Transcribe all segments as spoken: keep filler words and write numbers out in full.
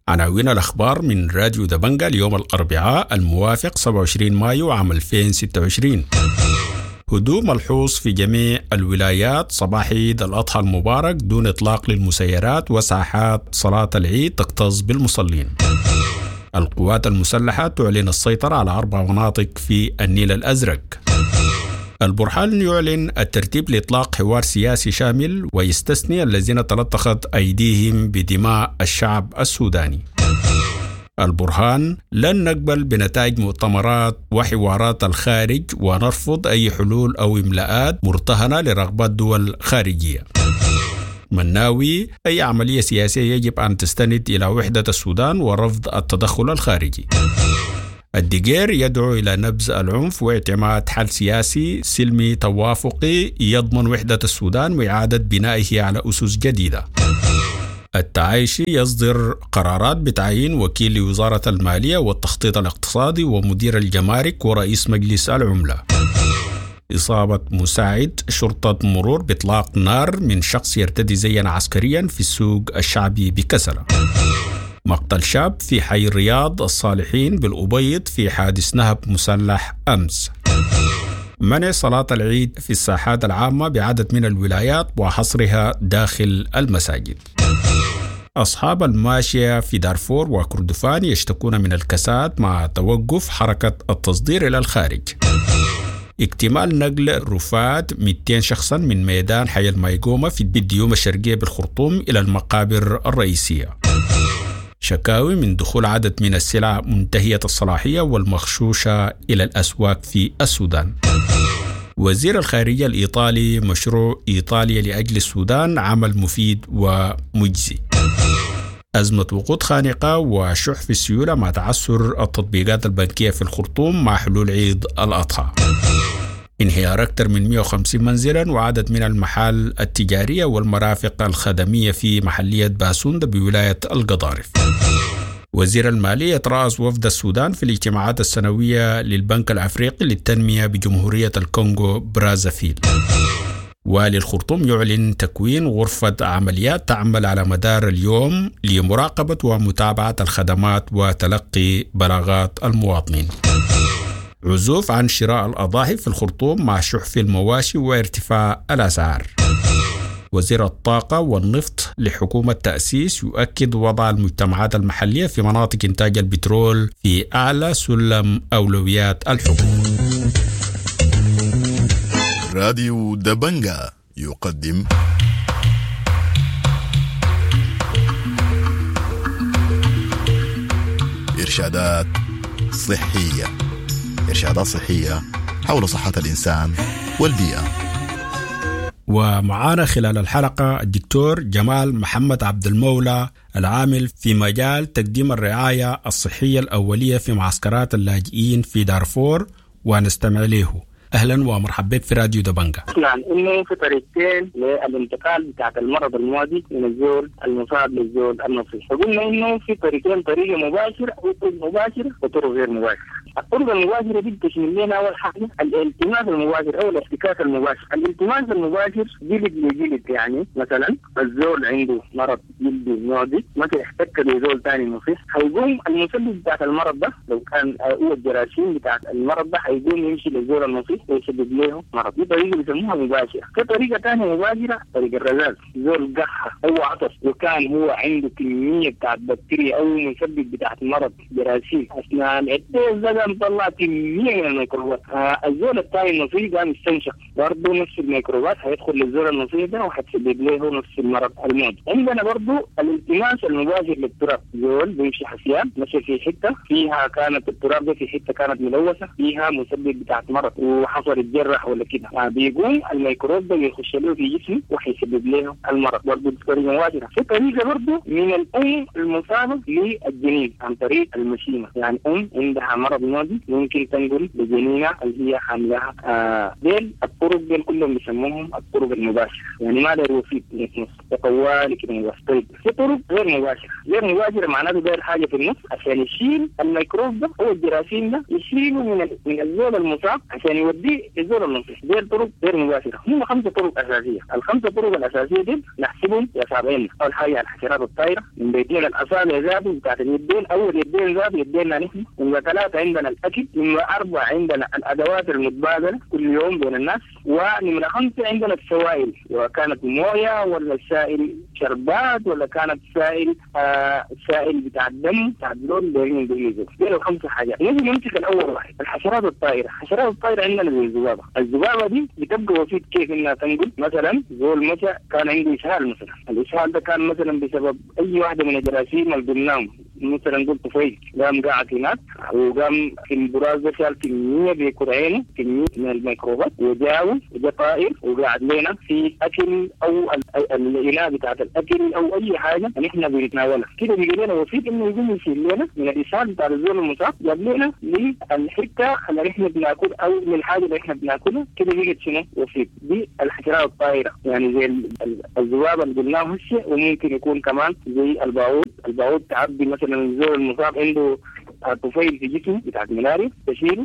عناوين الأخبار من راديو دبنجة ليوم الأربعاء الموافق سبعة وعشرين مايو عام ألفين وستة وعشرين. هدوء ملحوظ في جميع الولايات صباح عيد الأضحى المبارك دون إطلاق للمسيرات، وساحات صلاة العيد تكتظ بالمصلين. القوات المسلحة تعلن السيطرة على أربع مناطق في النيل الأزرق. البرهان يعلن الترتيب لإطلاق حوار سياسي شامل ويستثني الذين تلطخت أيديهم بدماء الشعب السوداني. البرهان: لن نقبل بنتائج مؤتمرات وحوارات الخارج ونرفض أي حلول أو إملاءات مرتهنة لرغبات دول خارجية. مناوي: أي عملية سياسية يجب أن تستند إلى وحدة السودان ورفض التدخل الخارجي. الدقير يدعو إلى نبذ العنف واعتماد حل سياسي سلمي توافقي يضمن وحدة السودان وإعادة بنائه على أسس جديدة. التعايشي يصدر قرارات بتعيين وكيل لوزارة المالية والتخطيط الاقتصادي ومدير الجمارك ورئيس مجلس العملة. إصابة مساعد شرطة مرور بإطلاق نار من شخص يرتدي زيا عسكريا في السوق الشعبي بكسلة. مقتل شاب في حي الرياض الصالحين بالأبيض في حادث نهب مسلح أمس. منع صلاة العيد في الساحات العامة بعدد من الولايات وحصرها داخل المساجد. أصحاب الماشية في دارفور وكردفان يشتكون من الكساد مع توقف حركة التصدير إلى الخارج. اكتمال نقل رفات مئتين شخصا من ميدان حي الميقومة في الديوم الشرقية بالخرطوم إلى المقابر الرئيسية. شكاوي من دخول عدد من السلع منتهية الصلاحية والمغشوشة إلى الأسواق في السودان. وزير الخارجية الإيطالي: مشروع إيطاليا لأجل السودان عمل مفيد ومجزي. أزمة وقود خانقة وشح في السيولة مع تعثر التطبيقات البنكية في الخرطوم مع حلول عيد الأضحى. انهيار أكثر من مئة وخمسين منزلا وعدد من المحال التجارية والمرافق الخدمية في محلية باسوند بولاية القضارف. وزير المالية يترأس وفد السودان في الاجتماعات السنوية للبنك الأفريقي للتنمية بجمهورية الكونغو برازافيل. والي الخرطوم يعلن تكوين غرفة عمليات تعمل على مدار اليوم لمراقبة ومتابعة الخدمات وتلقي بلاغات المواطنين. عزوف عن شراء الأضاحي في الخرطوم مع شح في المواشي وارتفاع الأسعار. وزير الطاقة والنفط لحكومة تأسيس يؤكد وضع المجتمعات المحلية في مناطق إنتاج البترول في أعلى سلم أولويات الحكومة. راديو دبنجة يقدم إرشادات صحية إرشادات صحية حول صحة الإنسان والبيئة. ومعانا خلال الحلقة الدكتور جمال محمد عبد المولى العامل في مجال تقديم الرعاية الصحية الأولية في معسكرات اللاجئين في دارفور، ونستمع له. أهلا ومرحبا بك في راديو دبنجة. نعم، إنه في طريقتين للانتقال بتاعت المرض المعدي من الزول المصاب للزول النصيح. فقلنا إنه في طريقين، طريقة مباشرة أو طرق مباشرة وطرق غير مباشرة. الطرق المباشرة دي بتشمل لنا أول حاجة الالتماس المباشر أو الاحتكاك المباشر. الالتماس المباشر جلد لجلد، يعني مثلا الزول عنده مرض جلدي معدي مثل احتك بزول ثاني نصيح، هيقوم المسبب بتاعت المرض ده لو كان هو الجراثيم بتاعت المرض ده هيقوم يمشي للزول النصيح ويسبب له مرض. دي طريقة بيسموها مباشرة. في طريقة ثانية مباشرة، طريقة الرذاذ. زول قحة أو عطس وكان هو عنده كمية بتاعت بكتيريا أو مسبب بتاعت مرض جراثيم أثناء العطس ده مطلع كمية من الميكروبات. آه الزول الثاني النصيح قام يستنشق برضه نفس الميكروبات هيدخل للزول النصيح ده وهتسبب له نفس المرض المعدي. عندنا برضه الالتماس المباشر للتراب. زول بيمشي حسيان مشي في حتة فيها كانت التراب ده في حتة كانت ملوثة فيها مسبب بتاعت مرض وحصل الجرح ولا كده، آه بيقوم الميكروب ده يخش له في جسمه وهيسبب له المرض. برضه بطريقة مباشرة. في طريقة برضه من الأم المصابة للجنين عن طريق المشيمة، يعني أم عندها مرض الماضي ممكن تنقل لجنينة اللي هي حاملها. آه ديل الطرق ديل كلهم بيسموهم الطرق المباشرة، يعني ما دير وسيط نص طوالي كده مباشر. طيب في طرق غير مباشرة، غير مباشرة معناته داير حاجة في النص عشان يشيل الميكروب ده أو الجراثيم ده، يشيله من من الزول المصاب عشان يوديه الزول المصاب. دير طرق غير مباشرة. هم خمسة طرق أساسية. الخمسة طرق الأساسية دي نحسبهم بأصابعين. أول حاجة الحشرات الطايرة من بيتين الأصابع ذاته بتاعت اليدين، أول يدين ذاته يدينا نحن. نمرة ثلاثة عندنا الأكل. نمرة أربعة عندنا الأدوات المتبادلة كل يوم بين الناس. ونمرة خمسة عندنا السوائل، وكانت موية ولا سائل شربات ولا كانت سائل آه سائل بتاع الدم بتاع اللون دايرين بالإيزو. دي الخمسة حاجات. نجي نمسك الأول واحد الحشرات الطائرة. الحشرات الطائرة عندنا زي الذبابة. الذبابة دي بتبقى وسيط كيف إنها تنقل. مثلا زول مشى كان عنده إسهال مثلا، الإسهال ده كان مثلا بسبب أي واحدة من الجراثيم اللي قلناهم، مثلا قلت طفيل قام قاعد هناك وقام في البراز ده شال كمية بيكون عينه كمية من الميكروبات وجاوه وجا طائر وقاعد لنا في أكل أو الإناء بتاعت الأكل أو أي حاجة نحن بنتناولها كده بيجي لنا وسيط إنه يقوم يشيل لنا من الإسهال بتاع الزول المصاب جاب لنا للحتة اللي نحن بناكل أو من الحاجة اللي نحن بناكلها كده بيجي شنو وسيط. دي الحشرات الطائرة يعني زي الذبابة اللي قلناه هسه، وممكن يكون كمان زي الباعوض. الباعوض تعبي مثلا الزول المصاب عنده طفيل في جسمه بتاع الملاريا تشيله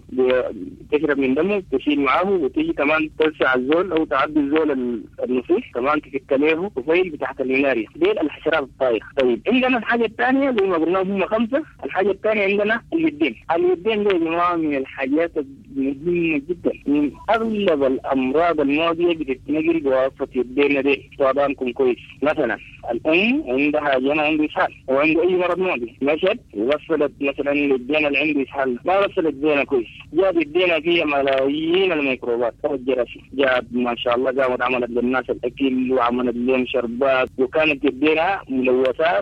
تشرب من دمه تشيل معاه وتيجي كمان تلسع الزول او تعدي الزول النصيح كمان تفك له طفيل بتاعت الملاريا. دي الحشرات الطائرة. طيب عندنا الحاجة الثانية زي ما قلنا هم خمسة. الحاجة الثانية عندنا اليدين. اليدين دي يا جماعة من الحاجات المهمة جدا. من اغلب الامراض الماضية بتتنقل بواسطة يدينا دي. طبعاًكم كويس. مثلا الام عندها جنى عنده اسهال وعنده اي مرض ماضي مشت ووصلت مثلا الدينا اللي عنده إسهال ما وصلت الدينا كويس، جاب الدينا فيها ملايين الميكروبات والجراثيم، جاب ما شاء الله قامت عملت للناس الأكل وعملت لهم شربات وكانت الدينا ملوثة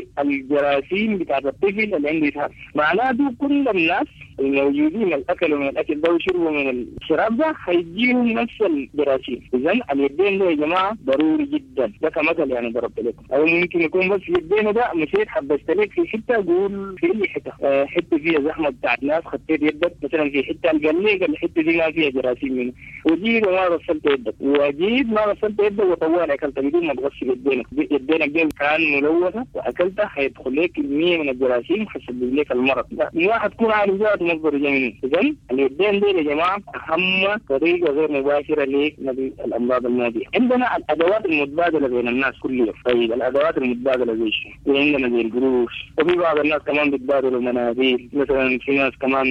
بالجراثيم بتاعت الطفل اللي عنده إسهال. معناته كل الناس الموجودين الأكل من الأكل ده وشربوا من الشراب ده هيجيهم نفس الجراثيم. إذن اليدين ده يا جماعة ضروري جدا. ده كمثل يعني ضربت لكم. أو ممكن يكون بس يدين ده مشيت حبست لك في حتة قول في أي حتة أه حتة فيها زحمة بتاعت ناس خطيت يدك مثلا في حتة القليقة الحتة دي ما فيها جراثيم منه وجيت وما غسلت يدك وجيت ما غسلت يدك وطوال أكلت بدون ما تغسل يدينك. يدينك دي كان ملوثة وأكلتها هيدخل لك كمية من الجراثيم وحسبب لك المرض. واحد تكون عارف ذات مصدر جميل. إذن اليدين دي يا جماعة أهم طريقة غير مباشرة للأمراض الماضية. عندنا الأدوات المتبادلة بين الناس كل يوم. طيب الأدوات المتبادلة زي شو؟ عندنا زي القروش وفي بعض الناس كمان بيتبادلوا مناديل. مثلا في ناس كمان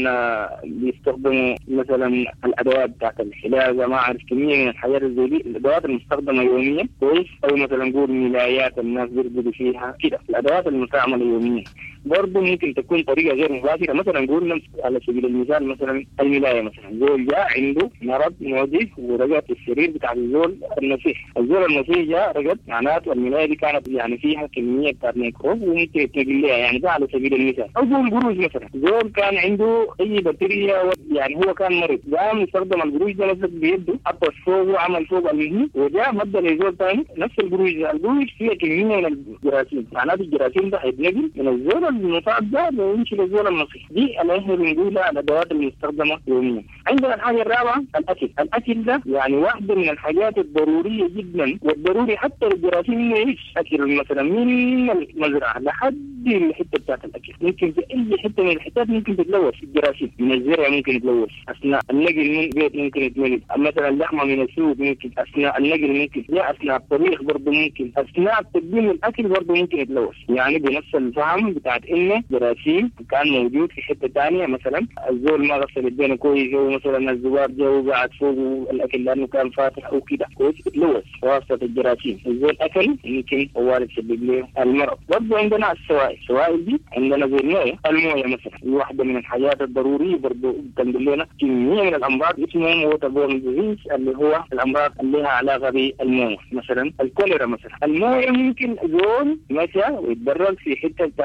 بيستخدموا مثلا الأدوات بتاعت الحلاقة ما أعرف كمية من الحاجات زي دي الأدوات المستخدمة يوميا كويس. أو مثلا نقول ملايات الناس بيرقدوا فيها كده الأدوات المستعملة يوميا برضه ممكن تكون طريقة غير مباشرة. مثلا نقول على سبيل المثال مثلا الملاية مثلا زول جاء عنده مرض موجه ورقد في السرير بتاع الزول النصيح. الزول النصيح جاء رقد معناته الملاية دي كانت يعني فيها كمية بتاعت ميكروب وممكن تنقل لها يعني ده على سبيل المثال. أو زول القروش مثلا زول كان عنده أي بكتيريا يعني هو كان مريض قام يستخدم القروش ده مسك بيده حطه فوق وعمل فوق المهم وجاء مدى لزول ثاني نفس القروش ده. القروش فيها كمية من الجراثيم معناته الجراثيم ده هيتنقل من الزول المصاب ده ويمشي للزول النصيح. دي اللي احنا بنقولها الادوات المستخدمه يوميا. عندنا الحاجه الرابعه الاكل. الاكل ده يعني واحده من الحاجات الضروريه جدا والضروري حتى للجراثيم انه يعيش. اكل مثلا من المزرعه لحد الحته بتاعت الاكل ممكن في اي حته من الحتات ممكن تتلوث الجراثيم. من الزرع ممكن يتلوث اثناء النقل من البيت ممكن يتلوث مثلا اللحمه من السوق ممكن اثناء النقل ممكن لا اثناء الطبيخ برضه ممكن اثناء تقديم الاكل برضه ممكن يتلوث. يعني بنفس الفهم بتاعت انه جراثيم كان موجود في حته ثانيه مثلا الزول ما غسل يدينه كويس او مثلا الذباب جا وقعد فوق الاكل لانه كان فاتح او كده كويس يتلوث واسطه الجراثيم. الزول اكل يمكن هو يسبب له المرض. برضه عندنا السوائل. السوائل دي عندنا زي المويه. المويه مثلا واحده من الحاجات الضروريه برضه تنقل لنا كميه من الامراض اسمهم ووتربورن ديزيز اللي هو الامراض اللي لها علاقه بالمويه. مثلا الكوليرا مثلا المويه ممكن زول مشى ويتدرج في حته فيها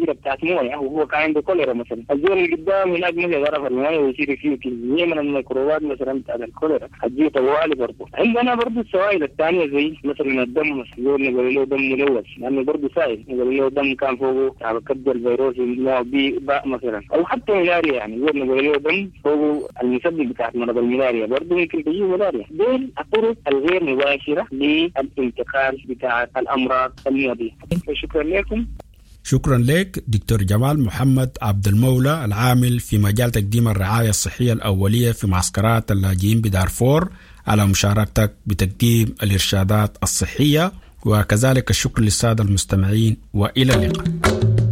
حجرة بتاعت مويه وهو كان عنده كوليرا مثلا، الزول اللي قدام هناك مثلا غرف المويه ويصير فيه كمية من الميكروبات مثلا بتاعت الكوليرا هتجيه طوالي برضه. عندنا برضه السوائل الثانية زي مثلا الدم، زول نقول له دم ملوث لأنه برضه سائل، نقول له دم كان فوقه على قد الفيروس نوع بي باء مثلا، أو حتى ملاريا يعني زول نقول له دم فوقه المسبب بتاعت مرض الملاريا برضه ممكن تجيه ملاريا. دول الطرق الغير مباشرة للانتقال بتاع الأمراض المعدية. شكرا لكم. شكرا لك دكتور جمال محمد عبد المولى، العامل في مجال تقديم الرعاية الصحية الأولية في معسكرات اللاجئين بدارفور، على مشاركتك بتقديم الإرشادات الصحية، وكذلك الشكر للسادة المستمعين، وإلى اللقاء.